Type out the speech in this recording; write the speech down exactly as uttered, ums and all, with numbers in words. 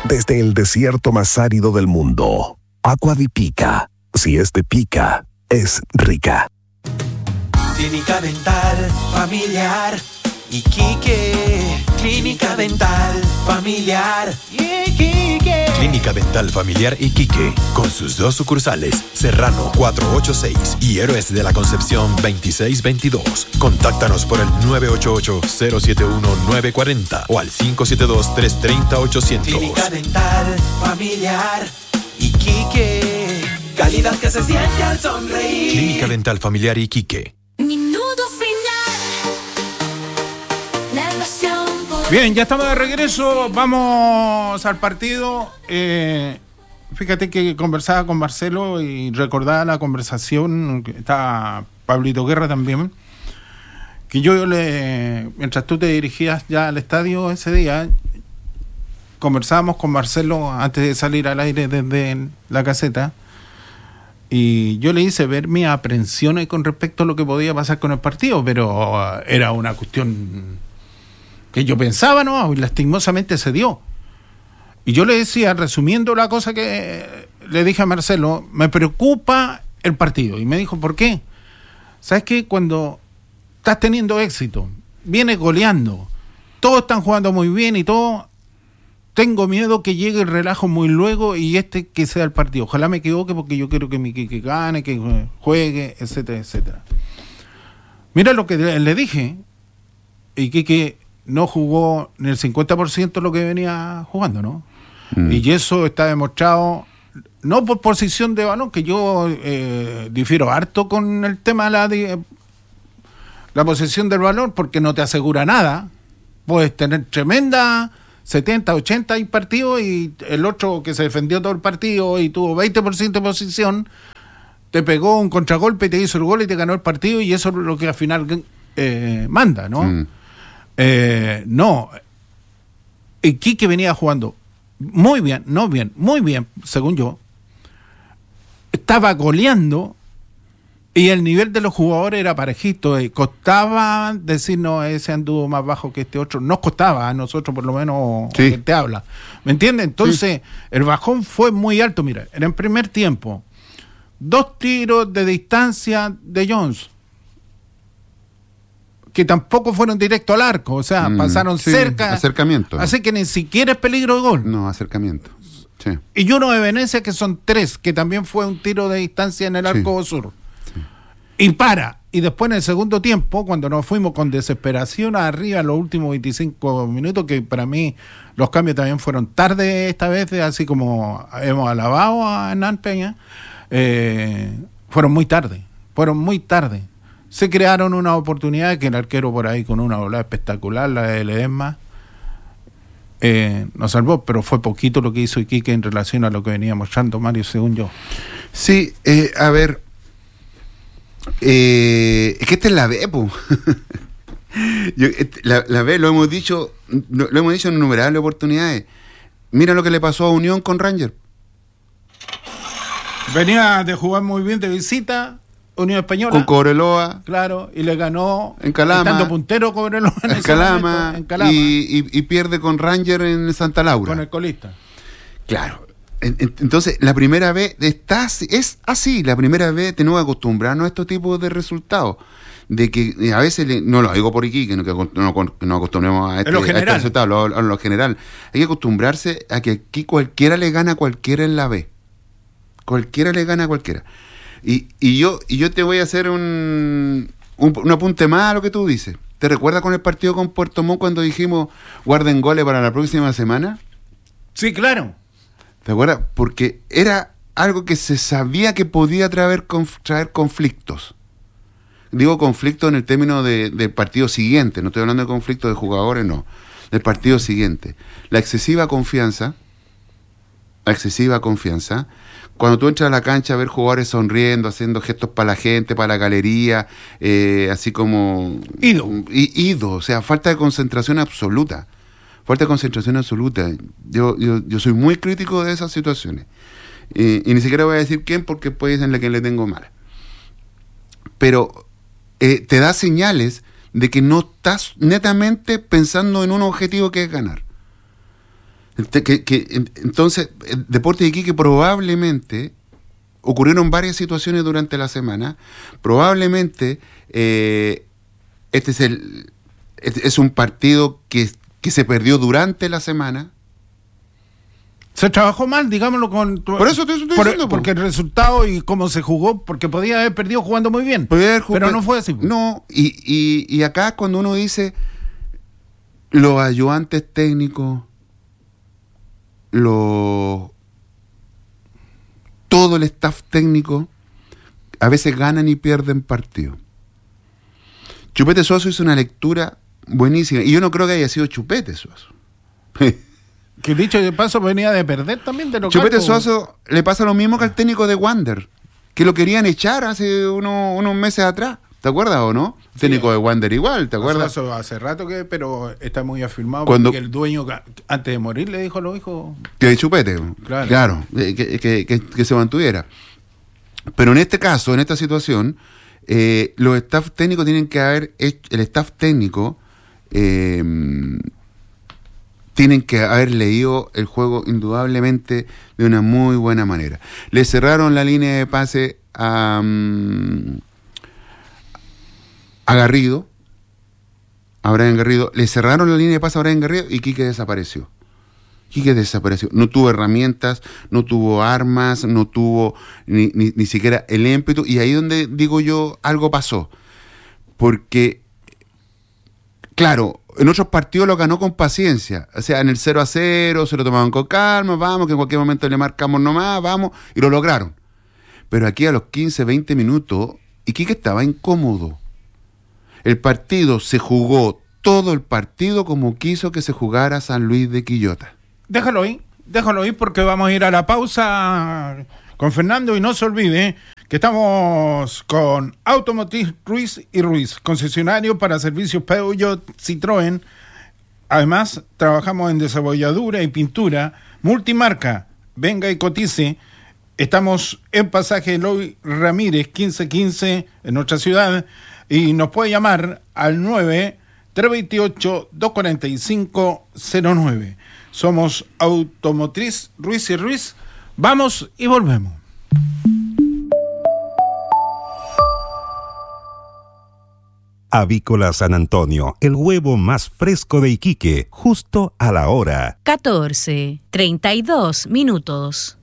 desde el desierto más árido del mundo. Agua de Pica. Si es de Pica, es rica. Clínica Dental Familiar Iquique. Clínica Dental Familiar Iquique. Clínica Dental Familiar Iquique, con sus dos sucursales, Serrano cuatrocientos ochenta y seis y Héroes de la Concepción veintiséis veintidós. Contáctanos por el nueve ocho ocho, cero siete uno, nueve cuatro cero o al cinco siete dos, tres tres cero, ochocientos. Clínica Dental Familiar Iquique. Calidad que se siente al sonreír. Clínica Dental Familiar Iquique. Minuto final. La emoción por... Bien, ya estamos de regreso. Vamos al partido. Eh, fíjate que conversaba con Marcelo y recordaba la conversación. Está Pablito Guerra también. Que yo le, mientras tú te dirigías ya al estadio ese día, conversábamos con Marcelo antes de salir al aire desde la caseta. Y yo le hice ver mis aprensiones con respecto a lo que podía pasar con el partido, pero uh, era una cuestión que yo pensaba, ¿no? Y lastimosamente se dio. Y yo le decía, resumiendo la cosa que le dije a Marcelo, me preocupa el partido. Y me dijo, ¿por qué? ¿Sabes qué? Cuando estás teniendo éxito, vienes goleando, todos están jugando muy bien y todo... Tengo miedo que llegue el relajo muy luego y este que sea el partido. Ojalá me equivoque porque yo quiero que mi Quique gane, que juegue, etcétera, etcétera. Mira lo que le dije. Y Quique no jugó ni el cincuenta por ciento de lo que venía jugando, ¿no? Mm. Y eso está demostrado, no por posición de balón, que yo eh, difiero harto con el tema de la, de, la posesión del balón, porque no te asegura nada. Puedes tener tremenda... setenta, ochenta hay partidos y el otro que se defendió todo el partido y tuvo veinte por ciento de posición, te pegó un contragolpe y te hizo el gol y te ganó el partido y eso es lo que al final eh, manda, ¿no? Mm. Eh, no. Y Quique venía jugando muy bien, no bien, muy bien, según yo. Estaba goleando y el nivel de los jugadores era parejito. Y costaba decir, no, ese anduvo más bajo que este otro. Nos costaba, a nosotros por lo menos, sí. Que te habla. ¿Me entiendes? Entonces, sí. El bajón fue muy alto. Mira, en el primer tiempo, dos tiros de distancia de Jones, que tampoco fueron directo al arco. O sea, mm, pasaron sí, cerca. Acercamiento. Así que ni siquiera es peligro de gol. No, acercamiento. Sí. Y uno de Venecia, que son tres, que también fue un tiro de distancia en el arco sí. sur. Y para, y después en el segundo tiempo, cuando nos fuimos con desesperación arriba en los últimos veinticinco minutos, que para mí los cambios también fueron tarde esta vez, así como hemos alabado a Hernán Peña, eh, fueron muy tarde, fueron muy tarde. Se crearon unas oportunidades que el arquero por ahí con una volada espectacular, la de Ledesma, eh, nos salvó, pero fue poquito lo que hizo Iquique en relación a lo que venía mostrando Mario, según yo. Sí, eh, a ver... Eh, es que esta es la B, po. Yo, la, la B, lo hemos dicho, lo, lo hemos dicho en innumerables oportunidades. Mira lo que le pasó a Unión con Rangers. Venía de jugar muy bien de visita, Unión Española. Con Cobreloa. Claro, y le ganó en Calama. Estando puntero Cobreloa en, en, Calama, momento, en Calama. Y, y, y pierde con Rangers en Santa Laura. Con el colista. Claro. Entonces, la primera vez está, es así, la primera vez tenemos que acostumbrarnos a estos tipos de resultados. De que a veces, no lo digo por aquí, que no, que no, que no acostumbremos a este, lo general. a este resultado, lo, lo, lo general. Hay que acostumbrarse a que aquí cualquiera le gana a cualquiera en la B. Cualquiera le gana a cualquiera. Y, y, yo, y yo te voy a hacer un, un, un apunte más a lo que tú dices. ¿Te recuerdas con el partido con Puerto Montt cuando dijimos guarden goles para la próxima semana? Sí, claro. ¿Te acuerdas? Porque era algo que se sabía que podía traer, conf, traer conflictos. Digo conflicto en el término de, del partido siguiente, no estoy hablando de conflicto de jugadores, no. Del partido siguiente. La excesiva confianza, la excesiva confianza, cuando tú entras a la cancha a ver jugadores sonriendo, haciendo gestos para la gente, para la galería, eh, así como... Ido. Ido, o sea, falta de concentración absoluta. Falta de concentración absoluta. Yo, yo, yo soy muy crítico de esas situaciones. Y, y ni siquiera voy a decir quién, porque puede ser la que le tengo mala. Pero eh, te da señales de que no estás netamente pensando en un objetivo que es ganar. Que, que, entonces, Deportes de Iquique probablemente, ocurrieron varias situaciones durante la semana, probablemente eh, este es el este es un partido que, que se perdió durante la semana. Se trabajó mal, digámoslo con... Por eso te estoy por, diciendo. Porque el resultado y cómo se jugó, porque podía haber perdido jugando muy bien. Haber jugado, pero no fue así. No, y, y, y acá cuando uno dice los ayudantes técnicos, los... todo el staff técnico, a veces ganan y pierden partido. Chupete Suazo hizo una lectura buenísima, y yo no creo que haya sido Chupete Suazo. Que dicho de paso venía de perder también de local. Chupete Suazo le pasa lo mismo que al técnico de Wander, que lo querían echar hace uno, unos meses atrás. ¿Te acuerdas o no? Sí. Técnico de Wander igual, ¿te acuerdas? Suazo hace rato que, pero está muy afirmado Cuando, porque el dueño antes de morir le dijo a los hijos... Que de Chupete, claro, claro que, que, que, que se mantuviera. Pero en este caso, en esta situación, eh, los staff técnicos tienen que haber hecho, el staff técnico... Eh, tienen que haber leído el juego indudablemente de una muy buena manera. Le cerraron la línea de pase a, a Garrido, a Brian Garrido. Le cerraron la línea de pase a Brian Garrido y Quique desapareció. Quique desapareció. No tuvo herramientas, no tuvo armas, no tuvo ni, ni, ni siquiera el ímpetu. Y ahí donde digo yo, algo pasó. Porque, claro, en otros partidos lo ganó con paciencia. O sea, en el cero a cero se lo tomaban con calma, vamos, que en cualquier momento le marcamos nomás, vamos, y lo lograron. Pero aquí a los quince, veinte minutos, Iquique estaba incómodo. El partido se jugó, todo el partido como quiso que se jugara San Luis de Quillota. Déjalo ahí, déjalo ahí porque vamos a ir a la pausa con Fernando y no se olvide que estamos con Automotriz Ruiz y Ruiz, concesionario para servicios Peugeot, Citroën. Además, trabajamos en desabolladura y pintura, multimarca. Venga y cotice. Estamos en Pasaje Eloy Ramírez, quince quince, en nuestra ciudad. Y nos puede llamar al nueve tres dos ocho, dos cuatro cinco, cero nueve. Somos Automotriz Ruiz y Ruiz. Vamos y volvemos. Avícola San Antonio, el huevo más fresco de Iquique, justo a la hora. catorce, treinta y dos minutos.